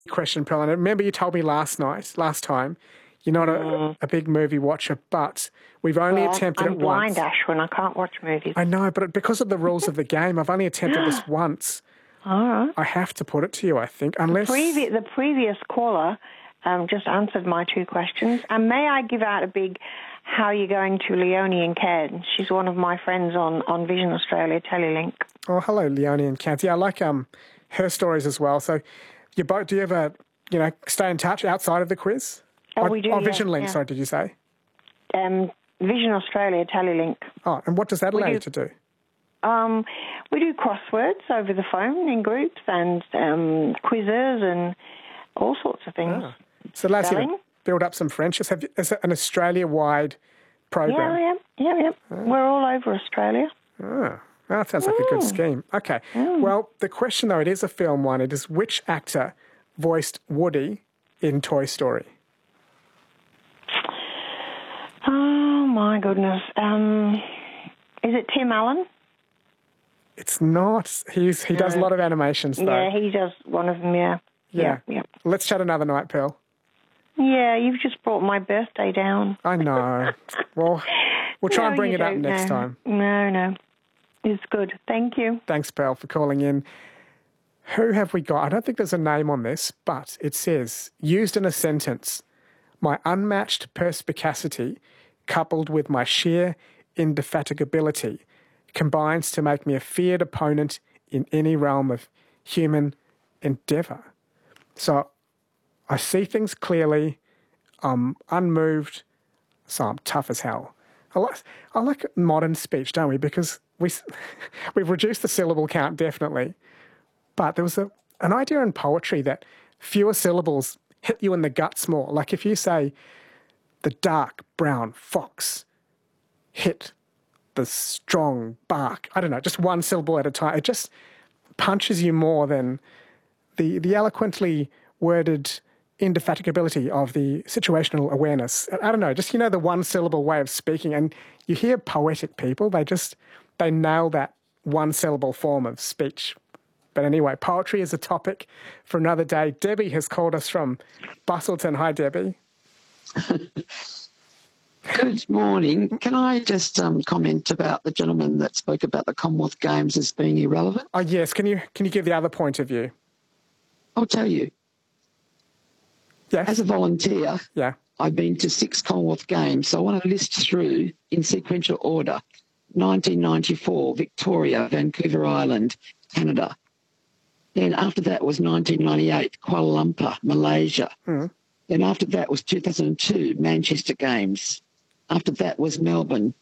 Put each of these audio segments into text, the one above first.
question, Pearl. And remember you told me last time, you're not a big movie watcher, but we've only attempted it once. I'm blind, Ashwin. I can't watch movies. I know, but because of the rules of the game, I've only attempted this once. All right. I have to put it to you, I think, unless... The previous caller just answered my 2 questions. And may I give out a big how you're going to Leonie and Cairns? She's one of my friends on Vision Australia Telelink. Oh, hello, Leonie and Cairns. Yeah, I like her stories as well. So do you ever, stay in touch outside of the quiz? Oh, we do, Vision Link, yeah. sorry, did you say? Vision Australia Telelink. Oh, and what does that allow you to do? We do crosswords over the phone in groups and quizzes and all sorts of things. Ah. So it allows you to build up some friendships. Is it an Australia-wide program? Yeah. We're all over Australia. Ah, that sounds like a good scheme. Okay. Well, the question, though, it is a film one. It is which actor voiced Woody in Toy Story? Oh, my goodness. Is it Tim Allen? It's not. He does a lot of animations, though. Yeah, he does one of them, yeah. Yeah. Let's chat another night, Pearl. Yeah, you've just brought my birthday down. I know. Well, we'll try and bring it up next time. No. It's good. Thank you. Thanks, Pearl, for calling in. Who have we got? I don't think there's a name on this, but it says, used in a sentence, my unmatched perspicacity coupled with my sheer indefatigability combines to make me a feared opponent in any realm of human endeavour. So I see things clearly, I'm unmoved, so I'm tough as hell. I like modern speech, don't we? Because we've reduced the syllable count, definitely. But there was an idea in poetry that fewer syllables hit you in the guts more. Like if you say, the dark brown fox hit the strong bark. I don't know, just one syllable at a time. It just punches you more than the eloquently worded indefatigability of the situational awareness. I don't know, just, the one-syllable way of speaking. And you hear poetic people, they nail that one-syllable form of speech. But anyway, poetry is a topic for another day. Debbie has called us from Busselton. Hi, Debbie. Good morning. Can I just comment about the gentleman that spoke about the Commonwealth Games as being irrelevant? Oh, yes. Can you give the other point of view? I'll tell you. Yes. As a volunteer, I've been to 6 Commonwealth Games, so I want to list through in sequential order. 1994, Victoria, Vancouver Island, Canada. Then after that was 1998, Kuala Lumpur, Malaysia. Then after that was 2002, Manchester Games. After that was Melbourne,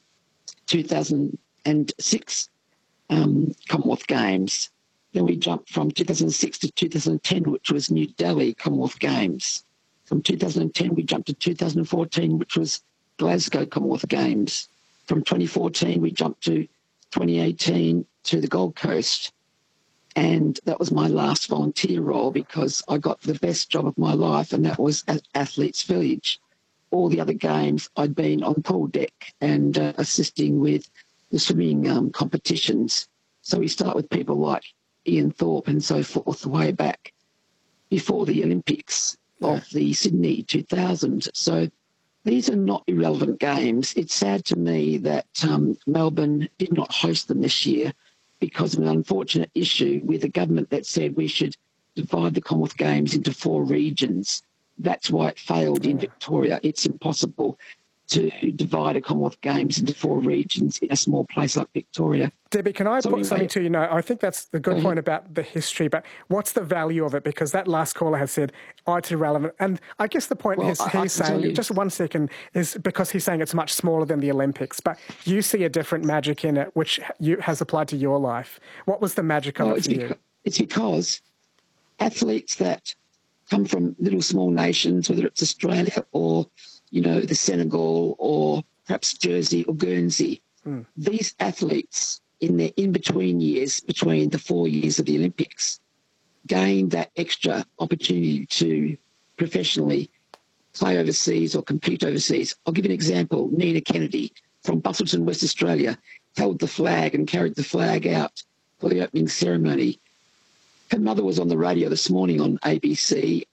2006, Commonwealth Games. Then we jumped from 2006 to 2010, which was New Delhi Commonwealth Games. From 2010, we jumped to 2014, which was Glasgow Commonwealth Games. From 2014, we jumped to 2018 to the Gold Coast. And that was my last volunteer role because I got the best job of my life, and that was at Athletes Village. All the other games, I'd been on pool deck and assisting with the swimming competitions. So we start with people like Ian Thorpe and so forth way back before the Olympics of the Sydney 2000. So these are not irrelevant games. It's sad to me that Melbourne did not host them this year because of an unfortunate issue with a government that said we should divide the Commonwealth Games into 4 regions. That's why it failed in Victoria. It's impossible to divide a Commonwealth Games into 4 regions in a small place like Victoria. Debbie, can I put something to you? I think that's the good point about the history, but what's the value of it? Because that last caller has said, it's irrelevant. And I guess the point he's saying, just 1 second, is because he's saying it's much smaller than the Olympics, but you see a different magic in it, which has applied to your life. What was the magic of it for you? It's because athletes that come from little small nations, whether it's Australia or the Senegal or perhaps Jersey or Guernsey. These athletes in their in-between years, between the 4 years of the Olympics, gained that extra opportunity to professionally play overseas or compete overseas. I'll give you an example. Nina Kennedy from Busselton, West Australia, held the flag and carried the flag out for the opening ceremony. Her mother was on the radio this morning on ABC,